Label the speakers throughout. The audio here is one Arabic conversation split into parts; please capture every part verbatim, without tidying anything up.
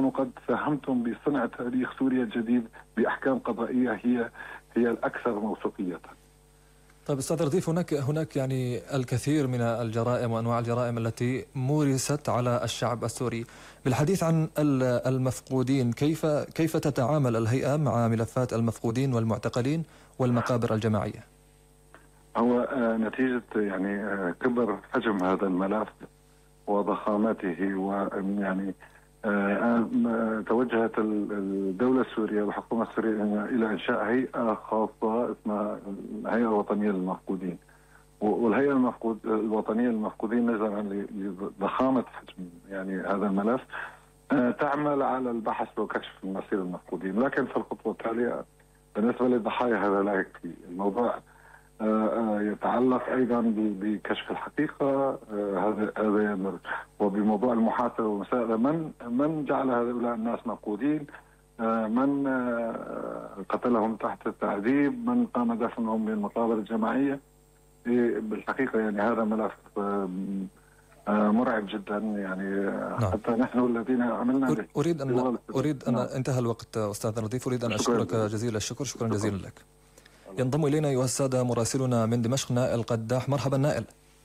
Speaker 1: تكونوا قد ساهمتم بصنع تاريخ سوريا الجديد بأحكام قضائية هي هي الأكثر موثوقية.
Speaker 2: طيب أستاذ رديف، هناك هناك يعني الكثير من الجرائم وأنواع الجرائم التي مورست على الشعب السوري. بالحديث عن المفقودين، كيف كيف تتعامل الهيئة مع ملفات المفقودين والمعتقلين والمقابر الجماعية؟
Speaker 1: هو نتيجة يعني كبر حجم هذا الملف وضخامته، ويعني توجهت الدولة السورية والحكومة السورية إلى إنشاء هيئة خاصة اسمها الهيئة الوطنية للمفقودين. والهيئة المفقود الوطنية للمفقودين نظرا لضخامة حجم يعني هذا الملف تعمل على البحث وكشف مصير المفقودين، لكن في الخطوة التالية بالنسبة للضحايا هذا لا يكفي. الموضوع يتعلق ايضا بكشف الحقيقه، هذا هذا وبموضوع المحاسبه ومساءله من من جعل هؤلاء الناس مفقودين، من قتلهم تحت التعذيب، من قام دفنهم بالمقابر الجماعيه. بالحقيقه يعني هذا ملف مرعب جدا، يعني نعم. حتى نحن الذين عملنا به.
Speaker 2: اريد ان اريد ان نعم. انتهى الوقت استاذ رديف، اريد ان اشكرك جزيل الشكر، شكرا جزيلا لك. ينضم إلينا أيها السادة مراسلنا من دمشق نائل قداح. مرحبا نائل.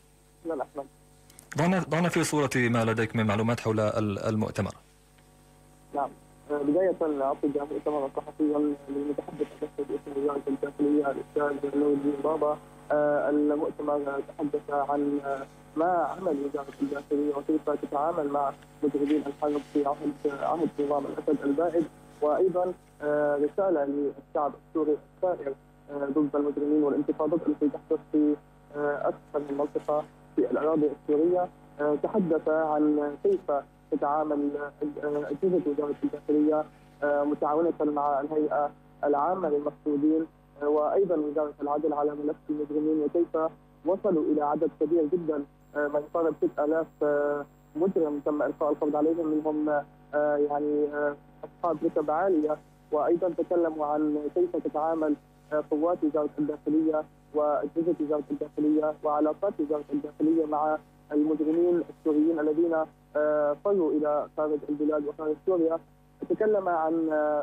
Speaker 2: ضعنا ضعنا في صورة ما لديك من معلومات حول المؤتمر.
Speaker 3: نعم، بداية أطلب مؤتمرا صحفيا للمتحدث باسم وزارة الداخلية الأستاذ نور الدين بابا. المؤتمر تحدث عن ما عمل وزارة الداخلية وكيف تتعامل مع مجرمين الحرب في عهد عهد نظام الأسد البائد، وأيضا رسالة للشعب السوري الثائر ضد المجرمين والانتفاضات التي تحدث في أكثر من منطقة في الأراضي السورية. تحدث عن كيف تتعامل أجهزة وزارة الداخلية متعاونة مع الهيئة العامة للمفقودين وأيضا وزارة العدل على ملف المجرمين، وكيف وصلوا إلى عدد كبير جدا ما يقارب ستة آلاف مجرم تم إلقاء القبض عليهم، منهم يعني أصحاب رتب عالية. وأيضا تكلموا عن كيف تتعامل قوات وزارة الداخلية وأجهزة وزارة الداخلية وعلاقات وزارة الداخلية مع المجرمين السوريين الذين فروا إلى خارج البلاد وخارج سوريا. تكلم عن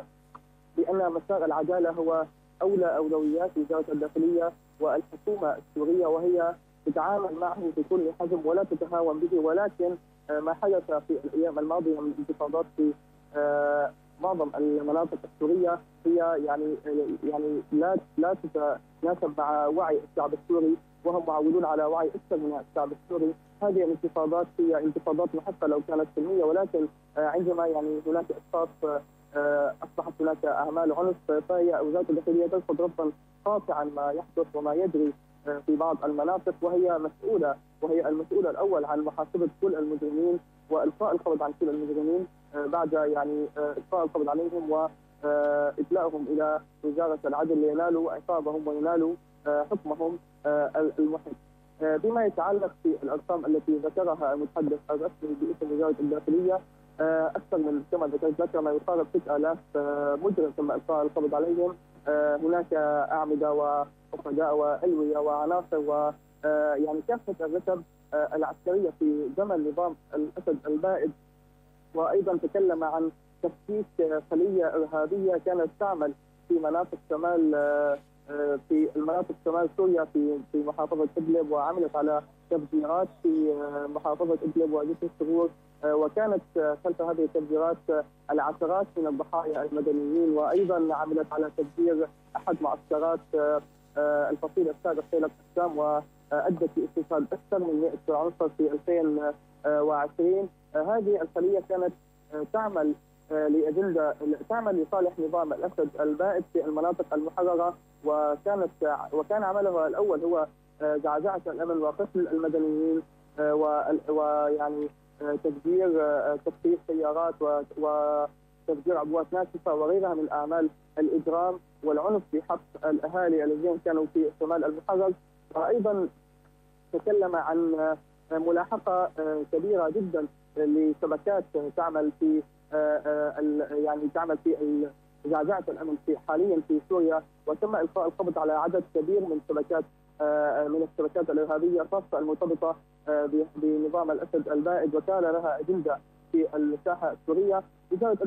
Speaker 3: بأن مسار العدالة هو أولى أولويات وزارة الداخلية والحكومة السورية، وهي تتعامل معه بكل حزم ولا تتهاون به، ولكن ما حدث في الأيام الماضية من انتفاضات في معظم المناطق السورية هي يعني يعني لا لا تتناسب مع وعي الشعب السوري، وهم معولون على وعي اكثر من الشعب السوري. هذه الانتفاضات هي انتفاضات محقه لو كانت سلميه، ولكن عندما يعني هناك اشخاص اصبحت هناك اعمال عنف، فهي وزاره الداخليه ترفض رفضا قاطعا ما يحدث وما يجري في بعض المناطق، وهي مسؤوله وهي المسؤوله الاول عن محاسبه كل المجرمين والقاء القبض عن كل المجرمين بعد يعني القاء القبض عليهم وإدلاؤهم إلى وزارة العدل لينالوا عقابهم وينالوا حكمهم المحق. بما يتعلق في الأرقام التي ذكرها المتحدث الرسمي باسم وزارة الداخلية، أكثر من كما ذكرت لك ما يقارب ستة آلاف مجرم تم إلقاء القبض عليهم. هناك أعمدة وعقداء وألوية وعناصر ويعني كافة الرتب العسكرية في زمن نظام الأسد البائد. وأيضا تكلم عن تفكيك خلية إرهابية كانت تعمل في مناطق شمال في المناطق شمال سوريا في في محافظة إدلب، وعملت على تفجيرات في محافظة إدلب وجسر الثغور، وكانت خلف هذه التفجيرات العشرات من الضحايا المدنيين. وأيضا عملت على تفجير أحد معسكرات الفصيل السابق حيلة قسام، وأدت لاستشهاد أكثر من مئة عنصر في ألفين وعشرين. هذه الخلية كانت تعمل لأجندة تعمل لصالح نظام الأسد البائد في المناطق المحررة، وكانت وكان عملها الأول هو زعزعة الأمن وقتل المدنيين ويعني تفجير تفجير سيارات وتفجير عبوات ناسفة وغيرها من أعمال الإجرام والعنف في حق الأهالي الذين كانوا في شمال المحرر. وأيضا تكلم عن ملاحقة كبيرة جدا لشبكات تعمل في يعني تعمل في زعزعة الأمن في حاليا في سوريا، وتم إلقاء القبض على عدد كبير من شبكات من الشبكات الإرهابية خاصة المرتبطة بنظام الأسد البائد، وكان لها أجندة في الساحة السورية. وزارة